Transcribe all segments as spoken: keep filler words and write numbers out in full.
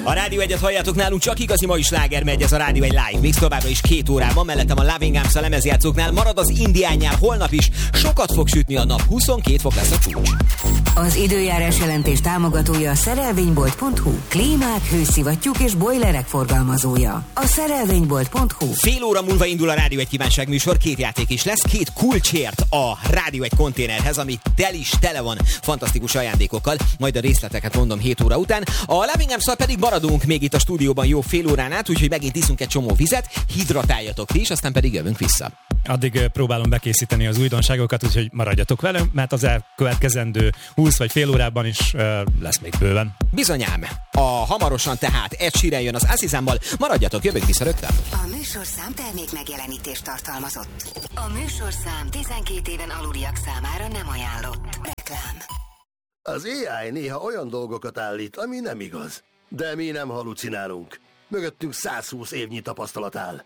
A Rádió egyet halljátok nálunk, csak igazi ma is sláger megy, ez a Rádió egy live mix, továbbra is két órában, mellettem a Loving Arms a lemezjátszóknál, marad az Indiánnyál, holnap is sokat fog sütni a nap, huszonkét fok lesz a csúcs. Az időjárás jelentés támogatója a szerelvénybolt pont hu, klímák, hőszivattyúk és bojlerek forgalmazója. A szerelvénybolt pont hu. Fél óra múlva indul a Rádió egy kívánságműsor, két játék is lesz, két kulcsért a Rádió egy konténerhez, ami tel is tele van fantasztikus ajándékokkal, majd a részleteket mondom hét óra után. A Loving Arms-szal pedig maradunk még itt a stúdióban jó fél órán át, úgyhogy megint iszunk egy csomó vizet, hidratáljatok ti is, aztán pedig jövünk vissza. Addig próbálom bekészíteni az újdonságokat, úgyhogy maradjatok velem, mert az elkövetkezendő húsz vagy fél órában is uh, lesz még bőven. Bizonyám, a hamarosan tehát Ed Sheeran jön az Azizámmal, maradjatok, jövök vissza rögtön. A műsorszám termék megjelenítést tartalmazott. A műsorszám tizenkét éven aluliak számára nem ajánlott. Reklám. Az á i néha olyan dolgokat állít, ami nem igaz. De mi nem halucinálunk. Mögöttünk száz húsz évnyi tapasztalat áll.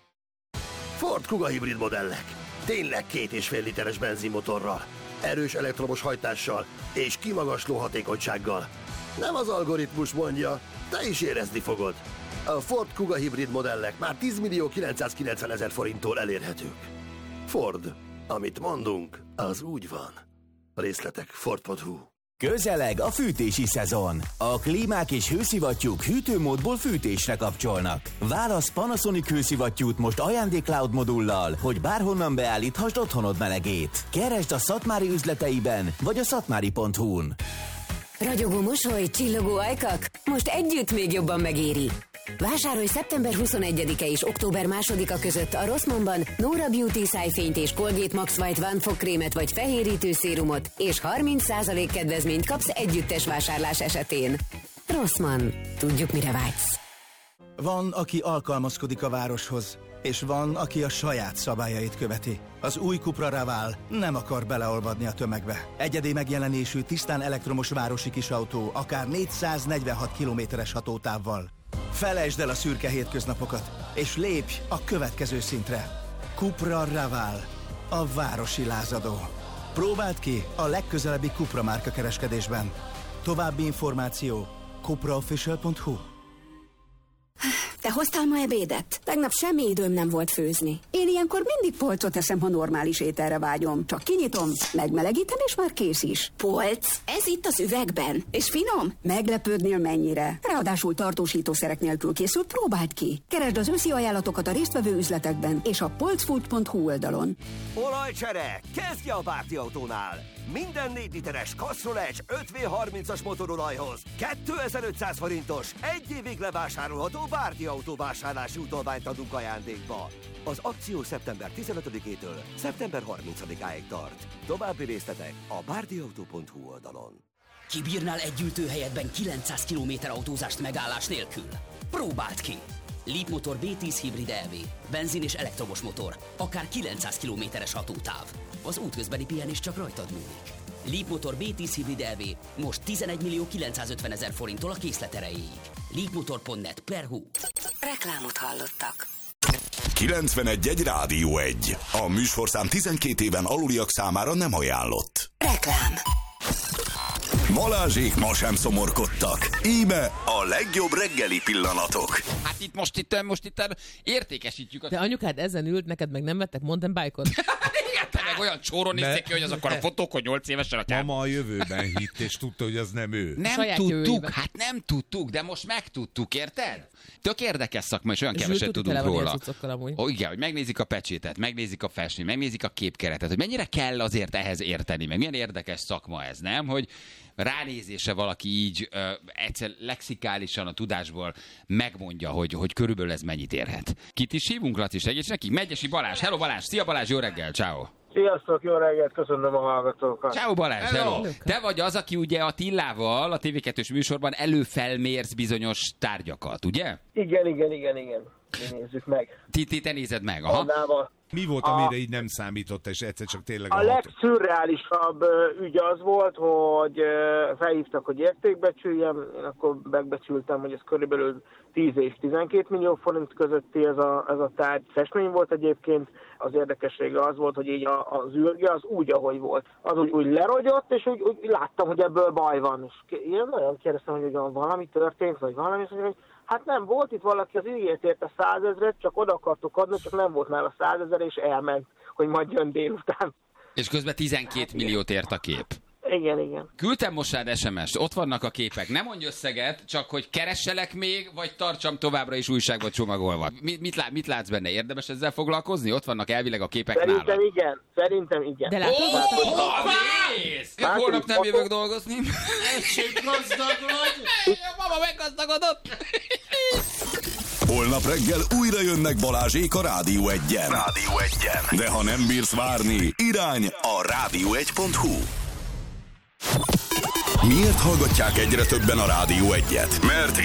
Ford Kuga hibrid modellek. Tényleg két és fél literes benzinmotorral, erős elektromos hajtással és kimagasló hatékonysággal. Nem az algoritmus mondja, te is érezni fogod. A Ford Kuga hibrid modellek már tíz millió kilencszázkilencven ezer forinttól elérhetők. Ford, amit mondunk, az úgy van. Részletek ford pont hu. Közeleg a fűtési szezon. A klímák és hőszivattyúk hűtőmódból fűtésre kapcsolnak. Válasz Panasonic hőszivattyút most ajándék-cloud modullal, hogy bárhonnan beállíthasd otthonod melegét. Keresd a Szatmári üzleteiben, vagy a szatmári pont hu-n. Ragyogó mosoly, csillogó ajkak, most együtt még jobban megéri. Vásárolj szeptember huszonegyedike és október másodika között a Rossmannban Nora Beauty szájfényt és Colgate Max White One fogkrémet vagy fehérítő szérumot, és harminc százalék kedvezményt kapsz együttes vásárlás esetén. Rossmann. Tudjuk, mire vágysz. Van, aki alkalmazkodik a városhoz, és van, aki a saját szabályait követi. Az új Cupra Raval nem akar beleolvadni a tömegbe. Egyedi megjelenésű, tisztán elektromos városi kisautó, akár négyszáznegyvenhat kilométeres hatótávval. Felejtsd el a szürke hétköznapokat, és lépj a következő szintre. Cupra Raval, a városi lázadó. Próbáld ki a legközelebbi Cupra márka kereskedésben. További információ cupra official pont hu. Te hoztál ma ebédet? Tegnap semmi időm nem volt főzni. Én ilyenkor mindig polcot teszem, ha normális ételre vágyom. Csak kinyitom, megmelegítem, és már kész is. Polc? Ez itt az üvegben. És finom? Meglepődnél mennyire. Ráadásul tartósítószerek nélkül készült, próbáld ki. Keresd az őszi ajánlatokat a résztvevő üzletekben és a polcfood pont hu oldalon. Olajcsere! Kezdje a Bárdi Autónál! Minden négy literes Castrol öt vé harmincas motorolajhoz kétezer-ötszáz forintos, egy évig levásárolható Bárdi Autó vásárlási utalványt adunk ajándékba. Az akció szeptember tizenötödikétől szeptember harmincadikáig tart. További részletek a bárdiautó pont hu oldalon. Kibírnál egy ültőhelyetben kilencszáz kilométer autózást megállás nélkül? Próbáld ki! Leapmotor bé tíz hibrid é vé, benzin és elektromos motor, akár kilencszáz kilométeres hatótáv. Az útközbeni pihenés csak rajtad múlik. Leapmotor bé tíz hibrid é vé most tizenegy millió kilencszázötven ezer forinttól a készlet erejéig. leapmotor pont net per hu. Reklámot hallottak. kilencvenegy egy Rádió egy. A műsorszám tizenkét éven aluliak számára nem ajánlott. Reklám. Balázsék ma sem szomorkodtak. Íme a legjobb reggeli pillanatok. Hát itt most itt, most itt értékesítjük. A... De anyukád ezen ült, neked meg nem vettek mountain bike-ot? Igen, te meg olyan csóron néztek ki, hogy az akkor a fotók, hogy nyolc évesen a Mama a jövőben hitt, és tudta, hogy az nem ő. Nem Saját tudtuk, jövőjében. hát nem tudtuk, de most megtudtuk, érted? Tök érdekes szakma, és olyan Zsül, keveset tudtuk tudunk el van ilyen róla. cuccokkal amúgy. Ó, igen, hogy megnézik a pecsétet, megnézik a festményt, megnézik a képkeretet, hogy mennyire kell azért ehhez érteni, meg milyen érdekes szakma ez, nem? Hogy ránézése valaki így ö, egyszer lexikálisan a tudásból megmondja, hogy, hogy körülbelül ez mennyit érhet. Kit is hívunk, Laci, segíts neki? Megyesi Balázs, hello Balázs, szia Balázs, jó reggel, ciao. Sziasztok, jó reggelt, köszönöm a hallgatókat. Ciao Balázs, hello. Hello. Te vagy az, aki ugye Attilával a té vé kettős műsorban előfelmérsz bizonyos tárgyakat, ugye? Igen, igen, igen, igen. Mi nézzük meg. Ti, ti te nézed meg, aha. Annával. Mi volt, A- amire így nem számított, és egyszer csak tényleg A a hat... legszürreálisabb ö, ügy az volt, hogy ö, felhívtak, hogy értékbecsüljem, én akkor megbecsültem, hogy ez körülbelül tíz és tizenkét millió forint közötti ez a, ez a tárgy. Festmény volt egyébként, az érdekessége az volt, hogy így a, az űrge az úgy, ahogy volt. Az úgy, úgy lerogyott, és úgy, úgy láttam, hogy ebből baj van. És én nagyon kérdeztem, hogy ugyan valami történt, vagy valami, és mondja, hogy hát nem, volt itt valaki, az ígért érte százezret, csak oda akartuk adni, csak nem volt már a százezer, és elment, hogy majd jön délután. És közben tizenkét milliót ért a kép. Igen, igen. Küldtem most rád es em est, ott vannak a képek. Nem mondj összeget, csak hogy keresselek még, vagy tartsam továbbra is újságba csomagolva. Mit, mit, lát, mit látsz benne? Érdemes ezzel foglalkozni? Ott vannak elvileg a képek Szerintem nálad. igen, szerintem igen. De látod, Ó, oh, nézd! Látod, Holnap nem fotók? jövök dolgozni. Gazdag vagy! A mama meggazdagodott! Holnap reggel újra jönnek Balázsék a Rádió egyen. Rádió egyen. De ha nem bírsz várni, irány a rádió egy pont hu. Miért hallgatják egyre többen a Rádió egyet? Mert